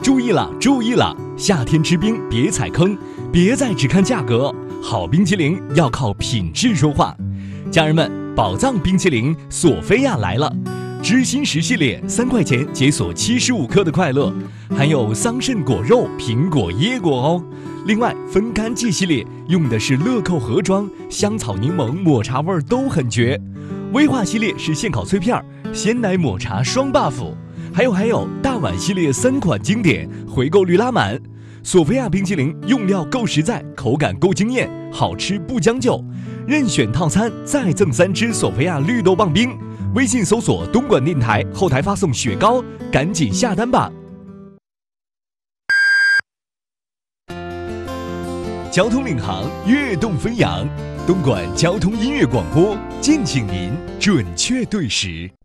注意了，注意了！夏天吃冰别踩坑，别再只看价格，好冰淇淋要靠品质说话。家人们，宝藏冰淇淋索菲亚来了，知心10系列3块钱解锁75克的快乐，含有桑葚果肉、苹果、椰果哦。另外，分干季系列用的是乐扣盒装，香草、柠檬、抹茶味都很绝。威化系列是现烤脆片，鲜奶抹茶双 buff。还有，大碗系列3款经典，回购率拉满。索菲亚冰淇淋用料够实在，口感够惊艳，好吃不将就。任选套餐再赠3支索菲亚绿豆棒冰。微信搜索东莞电台，后台发送雪糕，赶紧下单吧。交通领航，跃动飞扬，东莞交通音乐广播，敬请您准确对时。